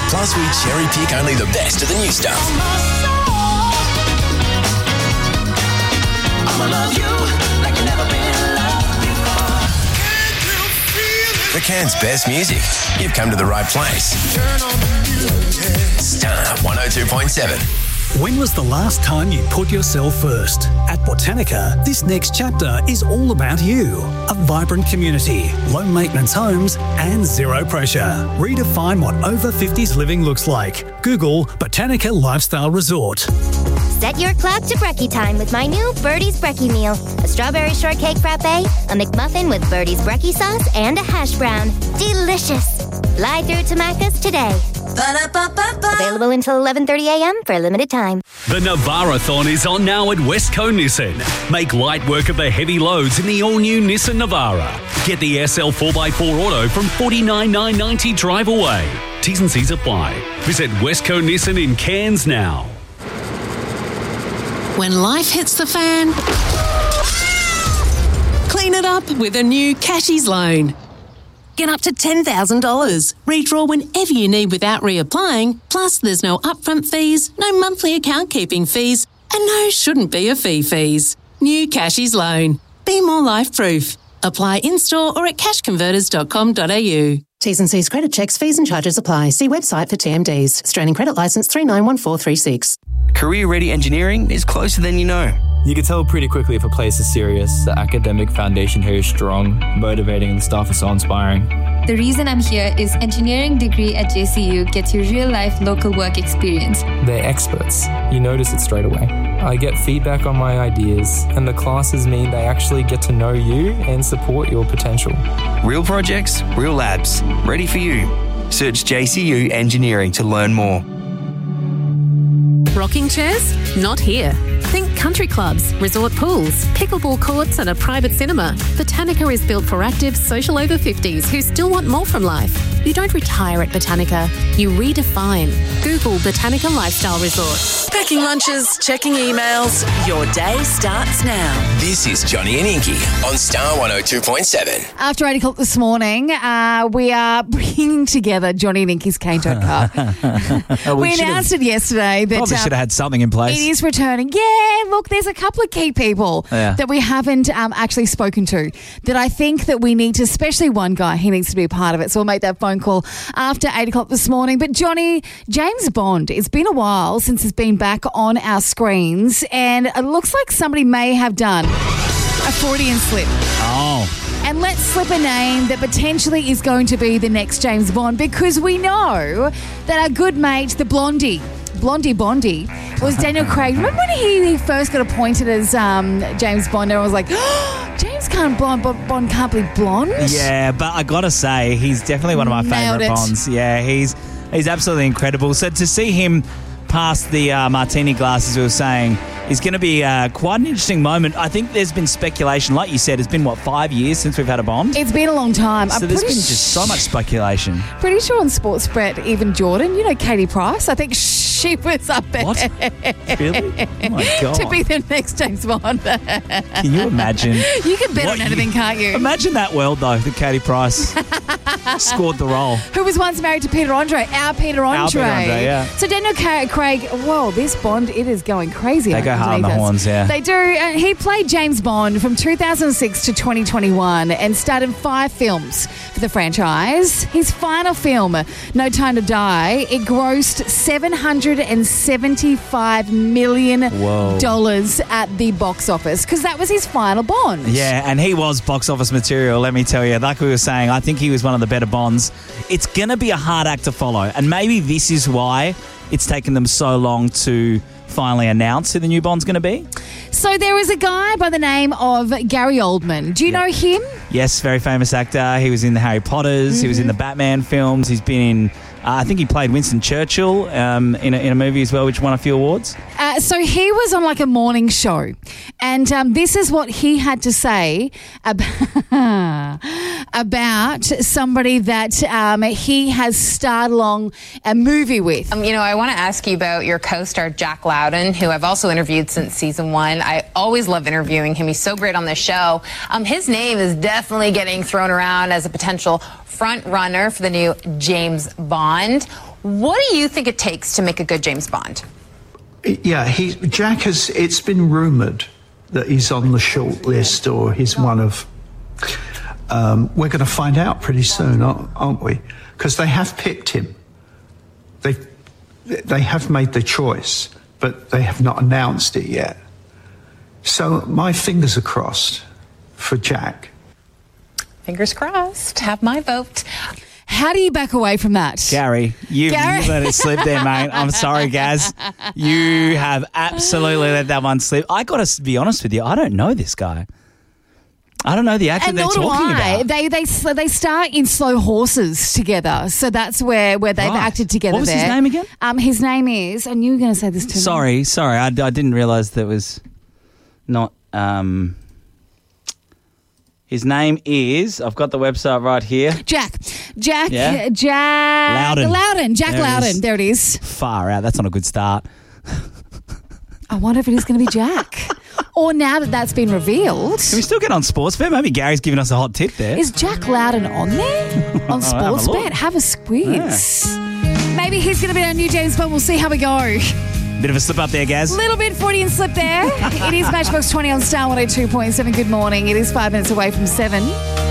Plus, we cherry pick only the best of the new stuff. I'ma love you like you never been loved before. For Cairns' best music, you've come to the right place. Turn on the music. Star 102.7. When was the last time you put yourself first? At Botanica, this next chapter is all about you. A vibrant community, low-maintenance homes, and zero pressure. Redefine what over 50s living looks like. Google Botanica Lifestyle Resort. Set your clock to brekkie time with my new Birdie's Brekkie meal. A strawberry shortcake frappe, a McMuffin with Birdie's Brekkie sauce, and a hash brown. Delicious. Fly through to Macca's today. Ba-da-ba-ba-ba. Available until 11:30 a.m. for a limited time. The Navarathon is on now at Westco Nissan. Make light work of the heavy loads in the all-new Nissan Navara. Get the SL 4x4 Auto from $49,990 drive away. T's and C's apply. Visit Westco Nissan in Cairns now. When life hits the fan, clean it up with a new Cashies loan. Get up to $10,000. Redraw whenever you need without reapplying. Plus, there's no upfront fees, no monthly account keeping fees, and no shouldn't be a fees. New Cashies loan. Be more life-proof. Apply in-store or at cashconverters.com.au. T's and C's credit checks, fees and charges apply. See website for TMDs. Australian Credit Licence 391436. Career Ready Engineering is closer than you know. You can tell pretty quickly if a place is serious. The academic foundation here is strong, motivating, and the staff are so inspiring. The reason I'm here is engineering degree at JCU gets you real-life local work experience. They're experts. You notice it straight away. I get feedback on my ideas, and the classes mean they actually get to know you and support your potential. Real projects, real labs, ready for you. Search JCU Engineering to learn more. Rocking chairs? Not here. Think country clubs, resort pools, pickleball courts and a private cinema. Botanica is built for active, social over 50s who still want more from life. You don't retire at Botanica, you redefine. Google Botanica Lifestyle Resort. Packing lunches, checking emails. Your day starts now. This is Johnny and Inky on Star 102.7. After 8 o'clock this morning, we are bringing together Johnny and Inky's Cane Toad Cup. we announced it yesterday. That probably should have had something in place. It is returning. Yeah, look, there's a couple of key people that we haven't actually spoken to that I think that we need to, especially one guy, he needs to be a part of it. So we'll make that phone call after 8 o'clock this morning. But Johnny, James Bond, it's been a while since it's been back on our screens, and it looks like somebody may have done a Freudian slip. Oh. And let's slip a name that potentially is going to be the next James Bond, because we know that our good mate, the Blondie Bondy, was Daniel Craig. Remember when he first got appointed as James Bond, and I was like, oh, James Bond can't be blonde? Yeah, but I got to say, he's definitely one of my favourite Bonds. Yeah, he's absolutely incredible. So to see him past the martini glass, as we were saying, is going to be quite an interesting moment. I think there's been speculation, like you said, it's been, 5 years since we've had a Bond? It's been a long time. So there's been just so much speculation. Pretty sure on Sports Bet, even Jordan, Katie Price, I think she was up there. What? Really? Oh my God. To be the next James Bond. Can you imagine? You can bet on anything, can't you? Imagine that world, though, that Katie Price scored the role. Who was once married to Peter Andre, our Peter Andre. Yeah. So Daniel Craig, whoa, this Bond, it is going crazy. They go hard on the horns, yeah. They do. He played James Bond from 2006 to 2021 and starred in 5 films for the franchise. His final film, No Time to Die, it grossed $775 million at the box office, because that was his final Bond. Yeah, and he was box office material, let me tell you. Like we were saying, I think he was one of the better Bonds. It's going to be a hard act to follow, and maybe this is why it's taken them so long to finally announce who the new Bond's going to be. So there was a guy by the name of Gary Oldman. Do you know him? Yes, very famous actor. He was in the Harry Potters. Mm-hmm. He was in the Batman films. He's been in, I think he played Winston Churchill in a movie as well, which won a few awards. So he was on like a morning show, and this is what he had to say about somebody that he has starred along a movie with. I want to ask you about your co-star Jack Lowden, who I've also interviewed since season 1. I always love interviewing him. He's so great on this show. His name is definitely getting thrown around as a potential front runner for the new James Bond. What do you think it takes to make a good James Bond? Yeah, Jack has. It's been rumoured that he's on the short list, or he's one of. We're going to find out pretty soon, aren't we? Because they have picked him. They have made the choice, but they have not announced it yet. So my fingers are crossed for Jack. Fingers crossed. Have my vote. How do you back away from that? Gary, you let it slip there, mate. I'm sorry, Gaz. You have absolutely let that one slip. I got to be honest with you. I don't know this guy. I don't know the actor they're talking about. They star in Slow Horses together, so that's where they've acted together. What was his name again? His name is, and you were going to say this to me. Sorry, I didn't realise that was not. His name is. I've got the website right here. Jack Loudon. Loudon. There it is. Far out. That's not a good start. I wonder if it is going to be Jack. Or now that that's been revealed. Can we still get on Sportsbet? Maybe Gary's giving us a hot tip there. Is Jack Loudon on there? On Sportsbet? Have a squeeze. Yeah. Maybe he's going to be our new James Bond. We'll see how we go. Bit of a slip up there, Gaz. Little bit Freudian slip there. It is Matchbox 20 on Star 102.7. Good morning. It is 5 minutes away from 7.